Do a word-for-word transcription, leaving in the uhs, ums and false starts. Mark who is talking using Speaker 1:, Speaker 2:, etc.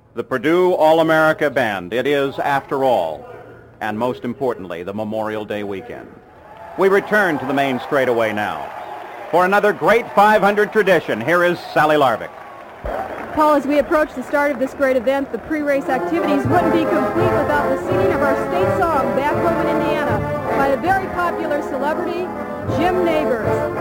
Speaker 1: the Purdue All-America Band. It is, after all, and most importantly, the Memorial Day weekend. We return to the main straightaway now. For another great five hundred tradition, here is Sally Larvick.
Speaker 2: Paul, as we approach the start of this great event, the pre-race activities wouldn't be complete without the singing of our state song, Back Home in Indiana, by a very popular celebrity, Jim Nabors.